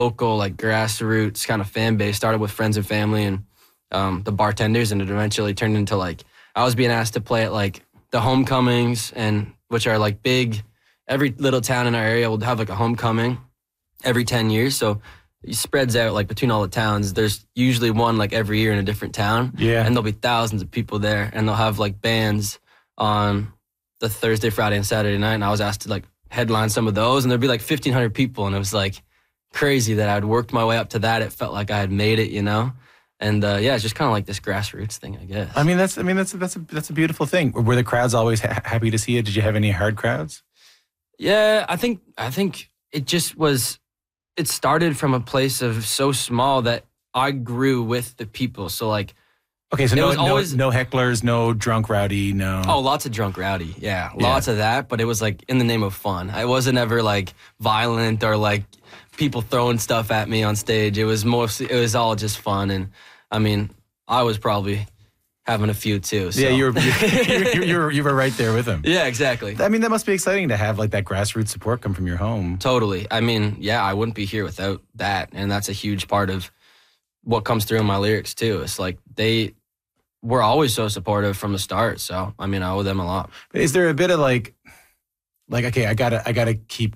local, like, grassroots kind of fan base. Started with friends and family and the bartenders, and it eventually turned into, like, I was being asked to play at, like, the homecomings, and which are, like, big. Every little town in our area will have, like, a homecoming every 10 years. So it spreads out, like, between all the towns. There's usually one, like, every year in a different town. Yeah. And there'll be thousands of people there, and they'll have, like, bands on the Thursday, Friday, and Saturday night. And I was asked to, like, headline some of those, and there'd be, like, 1,500 people. And it was, like, crazy that I'd worked my way up to that. It felt like I had made it, you know? And yeah, it's just kind of like this grassroots thing, I guess. That's a beautiful thing. Were the crowds always happy to see it? Did you have any hard crowds? Yeah, I think it just was. It started from a place of so small that I grew with the people. So like, okay, so no hecklers, no drunk rowdy, no. Oh, lots of drunk rowdy, yeah, lots of that. But it was like in the name of fun. I wasn't ever like violent or like people throwing stuff at me on stage. It was all just fun. And I mean, I was probably having a few too. So. Yeah, you were right there with them. Yeah, exactly. I mean, that must be exciting to have like that grassroots support come from your home. Totally. I mean, yeah, I wouldn't be here without that, and that's a huge part of what comes through in my lyrics too. It's like they were always so supportive from the start. So I mean, I owe them a lot. But is there a bit of like okay, I gotta keep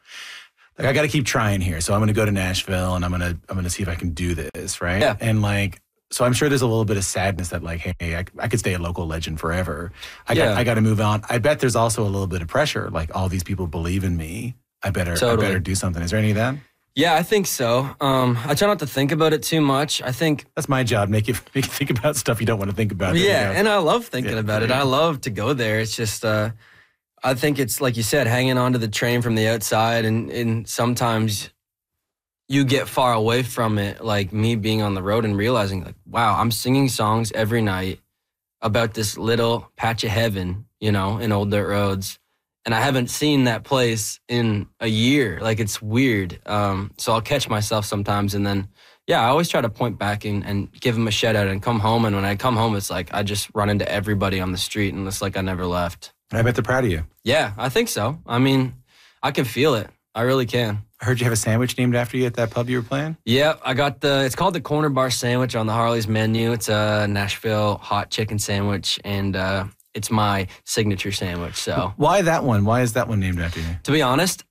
trying here. So I'm gonna go to Nashville and I'm gonna see if I can do this, right? Yeah. And like, so I'm sure there's a little bit of sadness that like, hey, I could stay a local legend forever. I got to move on. I bet there's also a little bit of pressure. Like all these people believe in me. I better do something. Is there any of that? Yeah, I think so. I try not to think about it too much. I think that's my job. Make you think about stuff you don't want to think about. Yeah, and I love thinking about it. I love to go there. It's just, I think it's like you said, hanging onto the train from the outside, and sometimes you get far away from it, like me being on the road and realizing, like, wow, I'm singing songs every night about this little patch of heaven, you know, in Old Dirt Roads. And I haven't seen that place in a year. Like, it's weird. So I'll catch myself sometimes. And then, yeah, I always try to point back and give them a shout out and come home. And when I come home, it's like I just run into everybody on the street and it's like I never left. I bet they're proud of you. Yeah, I think so. I mean, I can feel it. I really can. I heard you have a sandwich named after you at that pub you were playing? Yeah, I got it's called the Corner Bar Sandwich on the Harley's menu. It's a Nashville hot chicken sandwich, and it's my signature sandwich. So why that one? Why is that one named after you? To be honest,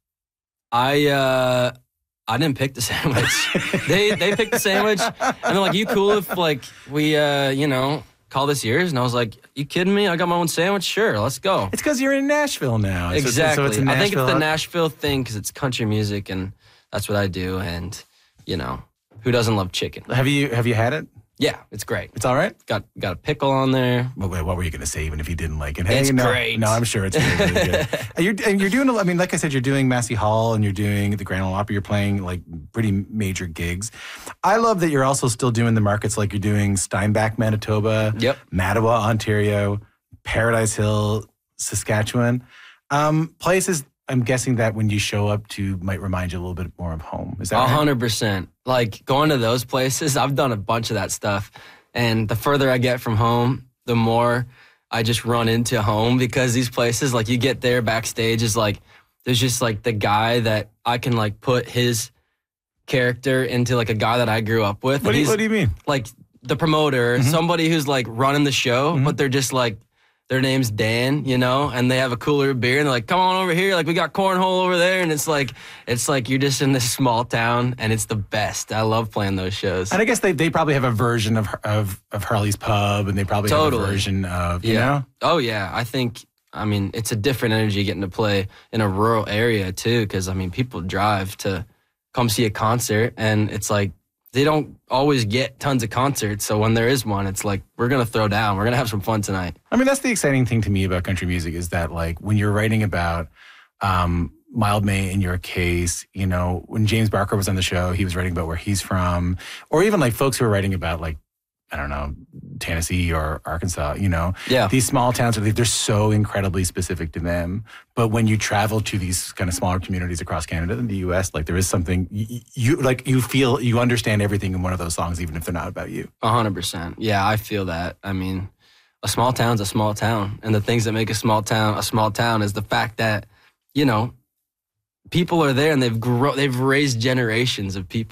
I didn't pick the sandwich. They picked the sandwich, and they're like, "You cool if like we call this yours?" And I was like, "You kidding me? I got my own sandwich. Sure, let's go." It's because you're in Nashville now. Exactly. So it's I think it's the Nashville thing because it's country music, and that's what I do. And who doesn't love chicken? Have you had it? Yeah, it's great. It's all right? Got a pickle on there. Well, wait, what were you going to say even if you didn't like it? Hey, it's great. No, I'm sure it's really good. You're doing, I mean, like I said, you're doing Massey Hall and you're doing the Grand Ole Opry. You're playing like pretty major gigs. I love that you're also still doing the markets like you're doing Steinbach, Manitoba, yep. Mattawa, Ontario, Paradise Hill, Saskatchewan. Places I'm guessing that when you show up to might remind you a little bit more of home. Is that 100%. Like going to those places, I've done a bunch of that stuff. And the further I get from home, the more I just run into home because these places, like you get there backstage is like, there's just like the guy that I can like put his character into like a guy that I grew up with. What do you mean? Like the promoter, somebody who's like running the show, but they're just like, their name's Dan, and they have a cooler of beer, and they're like, "Come on over here, like we got cornhole over there," and it's like you're just in this small town, and it's the best. I love playing those shows. And I guess they probably have a version of Harley's Pub, and they probably have a version of, you know? Oh, yeah. I mean, it's a different energy getting to play in a rural area, too, because, I mean, people drive to come see a concert, and it's like, they don't always get tons of concerts. So when there is one, it's like, we're going to throw down. We're going to have some fun tonight. I mean, that's the exciting thing to me about country music is that, like, when you're writing about Mildmay in your case, when James Barker was on the show, he was writing about where he's from, or even, like, folks who are writing about, like, I don't know, Tennessee or Arkansas, Yeah. These small towns, they're so incredibly specific to them. But when you travel to these kind of smaller communities across Canada and the U.S., like there is something, you feel, you understand everything in one of those songs, even if they're not about you. 100%. Yeah, I feel that. I mean, a small town's a small town. And the things that make a small town is the fact that, people are there and they've raised generations of people.